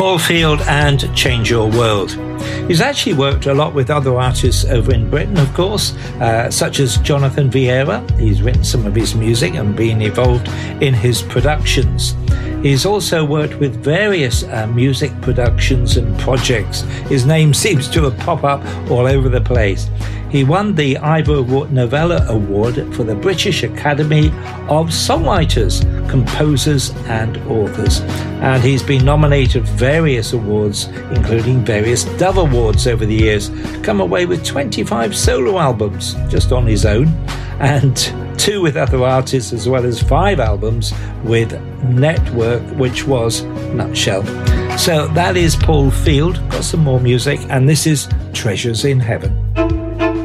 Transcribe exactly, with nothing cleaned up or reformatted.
Paul Field and Change Your World. He's actually worked a lot with other artists over in Britain, of course, uh, such as Jonathan Vieira. He's written some of his music and been involved in his productions. He's also worked with various uh, music productions and projects. His name seems to have popped up all over the place. He won the Ivor Novello Award for the British Academy of Songwriters, Composers and Authors. And he's been nominated for various awards, including various Dove Awards over the years. Come away with twenty-five solo albums just on his own, and two with other artists, as well as five albums with Network, which was Nutshell. So that is Paul Field. Got some more music, and this is Treasures in Heaven.